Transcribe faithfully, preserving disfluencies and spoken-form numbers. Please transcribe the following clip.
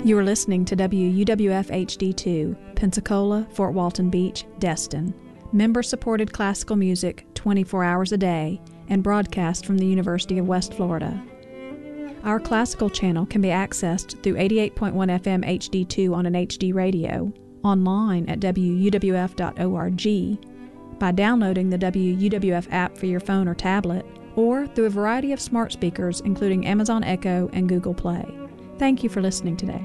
You are listening to W U W F H D two, Pensacola, Fort Walton Beach, Destin. Member-supported classical music twenty-four hours a day and broadcast from the University of West Florida. Our classical channel can be accessed through eighty-eight point one F M H D two on an H D radio, online at W U W F dot org, by downloading the W U W F app for your phone or tablet, or through a variety of smart speakers including Amazon Echo and Google Play. Thank you for listening today.